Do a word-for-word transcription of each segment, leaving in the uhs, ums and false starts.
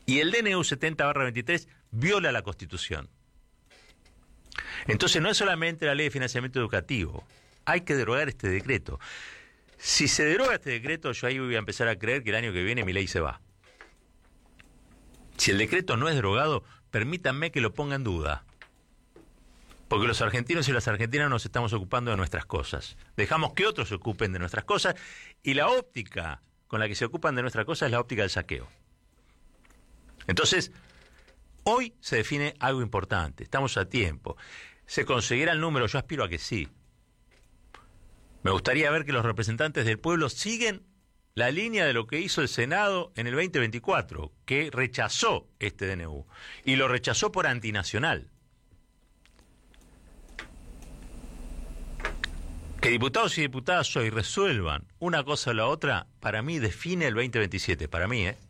Y el D N U setenta barra veintitrés viola la Constitución. Entonces no es solamente la ley de financiamiento educativo, hay que derogar este decreto. Si se deroga este decreto, yo ahí voy a empezar a creer que el año que viene mi ley se va. Si el decreto no es derogado, permítanme que lo ponga en duda. Porque los argentinos y las argentinas nos estamos ocupando de nuestras cosas. Dejamos que otros se ocupen de nuestras cosas y la óptica con la que se ocupan de nuestras cosas es la óptica del saqueo. Entonces, hoy se define algo importante, estamos a tiempo. ¿Se conseguirá el número? Yo aspiro a que sí. Me gustaría ver que los representantes del pueblo siguen la línea de lo que hizo el Senado en el veinte veinticuatro, que rechazó este D N U, y lo rechazó por antinacional. Que diputados y diputadas hoy resuelvan una cosa o la otra, para mí define el veinte veintisiete, para mí, ¿eh?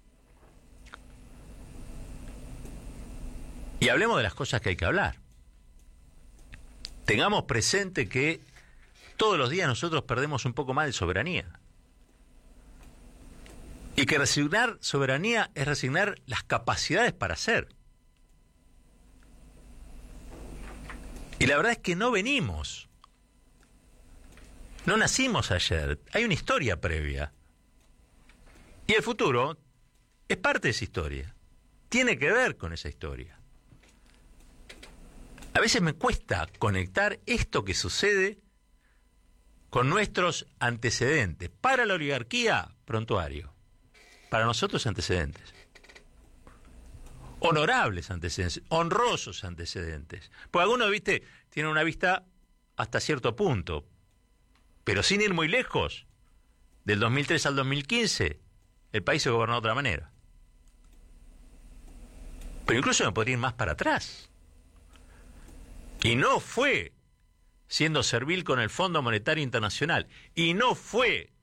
Y hablemos de las cosas que hay que hablar. Tengamos presente que todos los días nosotros perdemos un poco más de soberanía. Y que resignar soberanía es resignar las capacidades para hacer. Y la verdad es que no venimos. No nacimos ayer. Hay una historia previa. Y el futuro es parte de esa historia. Tiene que ver con esa historia. A veces me cuesta conectar esto que sucede con nuestros antecedentes. Para la oligarquía, prontuario. Para nosotros, antecedentes. Honorables antecedentes, honrosos antecedentes. Pues algunos, viste, tienen una vista hasta cierto punto, pero sin ir muy lejos. Del dos mil tres al dos mil quince, el país se gobernó de otra manera. Pero incluso me podría ir más para atrás. Y no fue siendo servil con el Fondo Monetario Internacional, y no fue